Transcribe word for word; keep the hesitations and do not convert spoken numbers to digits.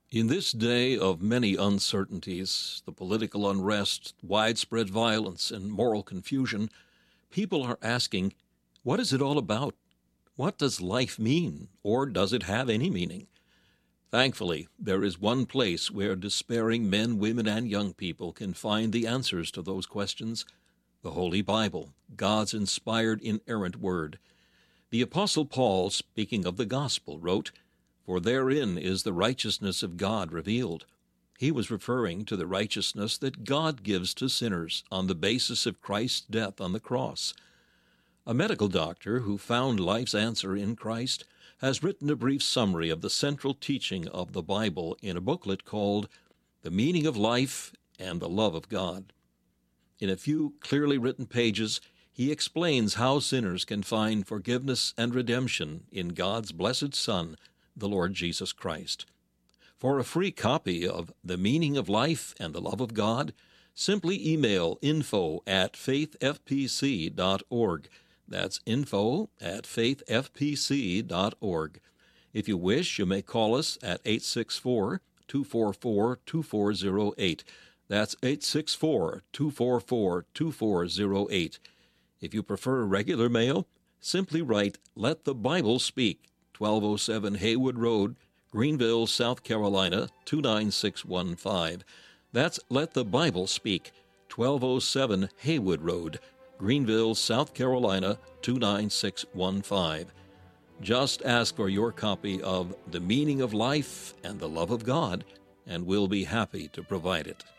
In this day of many uncertainties, the political unrest, widespread violence, and moral confusion, people are asking, what is it all about? What does life mean, or does it have any meaning? Thankfully, there is one place where despairing men, women, and young people can find the answers to those questions: the Holy Bible, God's inspired, inerrant word. The Apostle Paul, speaking of the gospel, wrote, "For therein is the righteousness of God revealed." He was referring to the righteousness that God gives to sinners on the basis of Christ's death on the cross. A medical doctor who found life's answer in Christ has written a brief summary of the central teaching of the Bible in a booklet called The Meaning of Life and the Love of God. In a few clearly written pages, he explains how sinners can find forgiveness and redemption in God's blessed Son, the Lord Jesus Christ. For a free copy of The Meaning of Life and the Love of God, simply email info at faith f p c dot org. That's info at faith f p c dot org. If you wish, you may call us at eight six four, two four four, two four zero eight. That's eight six four, two four four, two four zero eight. If you prefer regular mail, simply write Let the Bible Speak, twelve oh seven Haywood Road, Greenville, South Carolina, two nine six one five. That's Let the Bible Speak, twelve oh seven Haywood Road, Greenville, South Carolina, two nine six one five. Just ask for your copy of The Meaning of Life and the Love of God, and we'll be happy to provide it.